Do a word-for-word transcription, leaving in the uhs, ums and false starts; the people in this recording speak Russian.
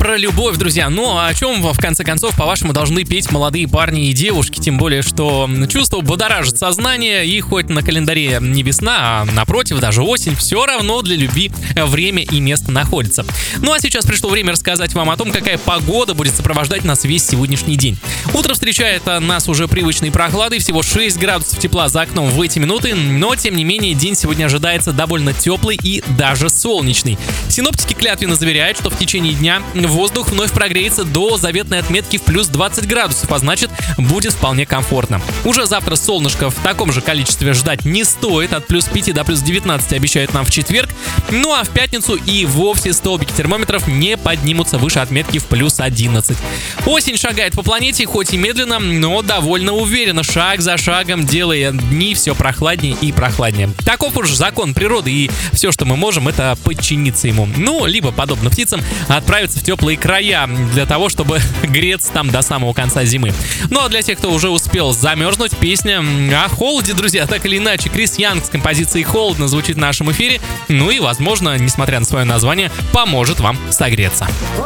про любовь, друзья. Ну, а о чем, в конце концов, по-вашему, должны петь молодые парни и девушки? Тем более, что чувство будоражит сознание, и хоть на календаре не весна, а напротив, даже осень, все равно для любви время и место находится. Ну, а сейчас пришло время рассказать вам о том, какая погода будет сопровождать нас весь сегодняшний день. Утро встречает нас уже привычной прохладой, всего шесть градусов тепла за окном в эти минуты, но, тем не менее, день сегодня ожидается довольно теплый и даже солнечный. Синоптики клятвенно заверяют, что в течение дня воздух вновь прогреется до заветной отметки в плюс двадцать градусов, а значит, будет вполне комфортно. Уже завтра солнышко в таком же количестве ждать не стоит, от плюс пяти до плюс девятнадцати обещают нам в четверг, ну а в пятницу и вовсе столбики термометров не поднимутся выше отметки в плюс одиннадцать. Осень шагает по планете, хоть и медленно, но довольно уверенно, шаг за шагом, делая дни все прохладнее и прохладнее. Таков уж закон природы, и все, что мы можем, это подчиниться ему. Ну, либо, подобно птицам, отправиться в теплые края для того, чтобы греться там до самого конца зимы. Ну, а для тех, кто уже успел замерзнуть, песня о холоде, друзья, так или иначе. Крис Янг с композицией «Холодно» звучит в нашем эфире. Ну и, возможно, несмотря на свое название, поможет вам согреться.